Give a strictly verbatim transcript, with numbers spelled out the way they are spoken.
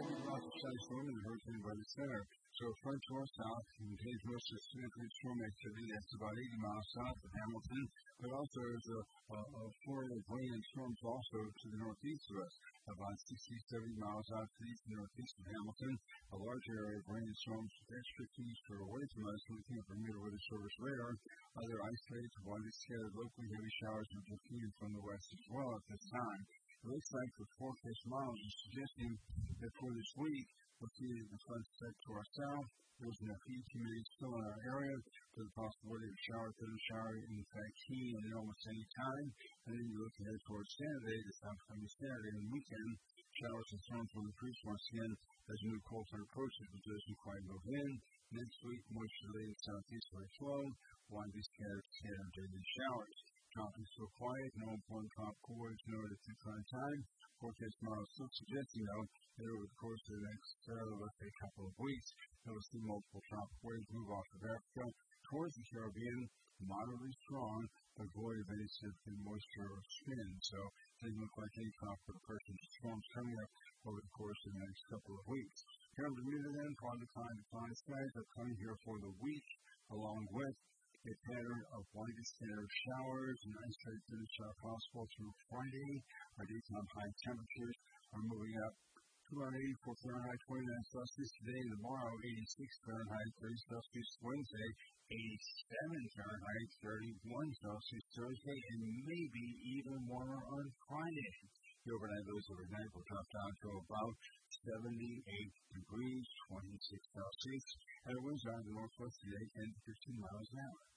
heavy lots of shy storm and hurricane by the center. So a front to our south contains most of the significant storm activity. That's about eighty miles south of Hamilton. But also there's a, a, a flurry of rain and storms also to the northeast of us, about sixty, seventy miles out to the east and northeast of Hamilton. A large area of rain and storms extra east or away from us, looking at Bermuda weather service radar. Other isolated, widely scattered locally heavy showers are diffusing from the west as well at this time. It looks like the forecast models are suggesting that for this week, we'll see the front set to our south. There's enough heat humidity still in our area for the possibility of shower, thin shower, in fact, heat at almost any time. And then you look ahead towards Saturday, this upcoming Saturday and weekend. Showers and storms will increase once again as new cold front approaches, but doesn't quite move in. Next week, moisture-related southeasterly flow, widely scattered, scattered daily showers. Tropics still quiet, no important top cool waves noted at this current time. Forecast models still suggesting, though, that over the course of the next, uh, let's say, couple of weeks, that we'll see multiple tropic waves move off of Africa towards the Caribbean, moderately strong, but void of any significant moisture or spin. So it doesn't look like any tropical depression storms coming up over the course of the next couple of weeks. Here in Bermuda, then, cloud decline to cloud skies are coming here for the week, along with a pattern of widely scattered showers and isolated thunderstorms possible through Friday. Our daytime high temperatures are moving up to around eighty-four Fahrenheit, twenty-nine Celsius today and tomorrow, eighty-six Fahrenheit, thirty Celsius Wednesday, eighty-seven Fahrenheit, thirty-one Celsius Thursday, and maybe even warmer on Friday. The overnight lows overnight will drop down to about seventy-eight degrees, twenty-six Celsius, and winds out of the northwest today, ten to fifteen miles an hour.